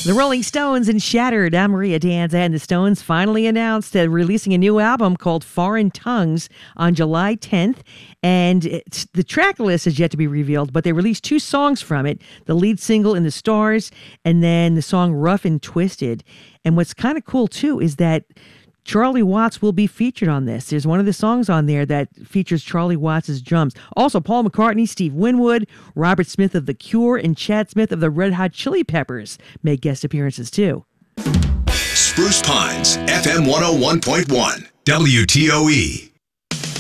The Rolling Stones and Shattered. I'm Maria Danza, and the Stones finally announced they're releasing a new album called Foreign Tongues on July 10th. And the track list is yet to be revealed, but they released 2 songs from it. The lead single, In the Stars, and then the song Rough and Twisted. And what's kind of cool, too, is that Charlie Watts will be featured on this. There's one of the songs on there that features Charlie Watts' drums. Also, Paul McCartney, Steve Winwood, Robert Smith of The Cure, and Chad Smith of the Red Hot Chili Peppers make guest appearances too. Spruce Pines, FM 101.1, WTOE.